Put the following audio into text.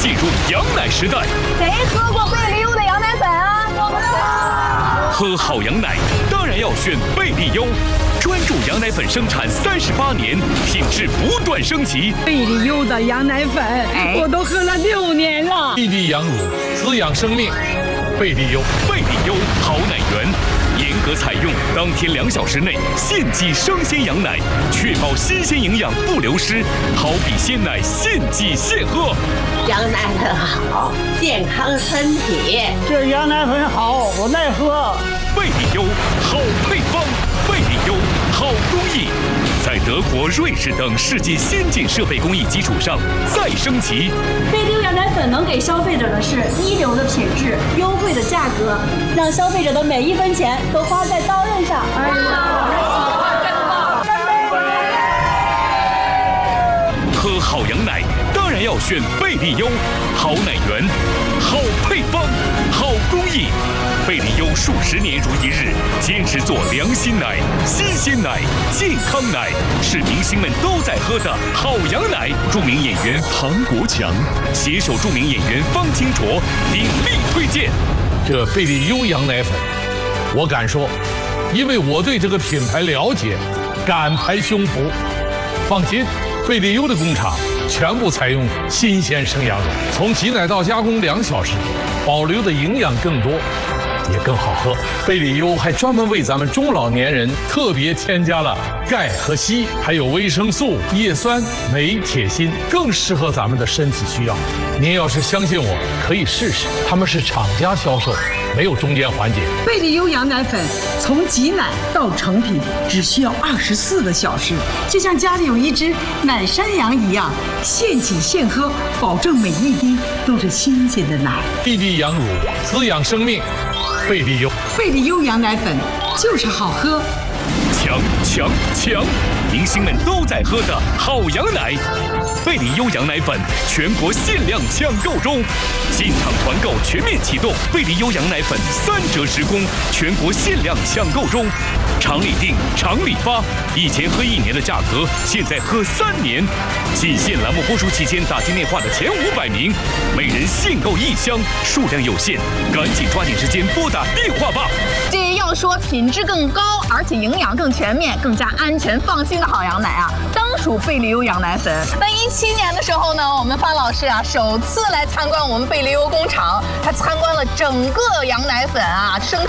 进入羊奶时代。 谁喝过贝利优的羊奶粉啊？ 喝好羊奶当然要选贝利优，专注羊奶粉生产38年，品质不断升级。 贝利优的羊奶粉，我都喝了6年了。 一滴羊乳，滋养生命。贝利优， 贝利优好奶源，严格采用当天2小时内现挤生鲜羊奶，确保新鲜营养不流失，好比鲜奶现挤现喝。 羊奶粉好，健康身体。 这羊奶粉好，我爱喝。 贝利优好配方，贝利优好工艺，在德国、瑞士等世界先进设备工艺基础上再升级。 贝利优羊奶粉能给消费者的是一流的品质、优惠的价格，让消费者的每1分钱都花在刀刃上。 喝好羊奶当然要选贝利优，好奶源，好配方，好工艺。贝利优数10年如一日，坚持做良心奶、新鲜奶、健康奶，是明星们都在喝的好羊奶。著名演员庞国强携手著名演员方清卓鼎力推荐。 这贝利优羊奶粉，我敢说，因为我对这个品牌了解，敢拍胸脯。放心，贝利优的工厂全部采用新鲜生羊乳，从挤奶到加工2小时，保留的营养更多，也更好喝。贝利优还专门为咱们中老年人特别添加了钙和硒，还有维生素、叶酸、镁、铁、锌，更适合咱们的身体需要。您要是相信我，可以试试，他们是厂家销售，没有中间环节。 贝利优羊奶粉从挤奶到成品只需要24个小时，就像家里有一只奶山羊一样，现挤现喝，保证每一滴都是新鲜的奶。 一滴羊乳，滋养生命。贝利优， 贝利优羊奶粉就是好喝。 强强强！明星们都在喝的好羊奶，贝利优羊奶粉全国限量抢购中，进场团购全面启动，贝利优羊奶粉3折10公，全国限量抢购中，厂里订，厂里发，以前喝1年的价格，现在喝3年。仅限栏目播出期间打进电话的前500名，每人限购1箱，数量有限，赶紧抓紧时间拨打电话吧。 这要说品质更高，而且营养更全面、更加安全放心的好羊奶啊，当属贝利优羊奶粉。那17年的时候呢，我们范老师啊首次来参观我们贝利优工厂，他参观了整个羊奶粉啊生